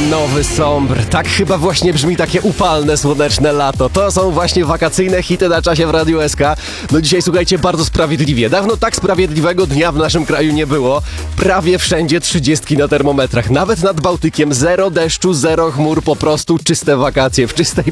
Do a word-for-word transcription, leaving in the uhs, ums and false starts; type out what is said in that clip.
Nowy Sombr. Tak chyba właśnie brzmi takie upalne, słoneczne lato. To są właśnie wakacyjne hity na czasie w Radiu S K. No dzisiaj słuchajcie, bardzo sprawiedliwie. Dawno tak sprawiedliwego dnia w naszym kraju nie było. Prawie wszędzie trzydziestki na termometrach. Nawet nad Bałtykiem zero deszczu, zero chmur, po prostu czyste wakacje w czystej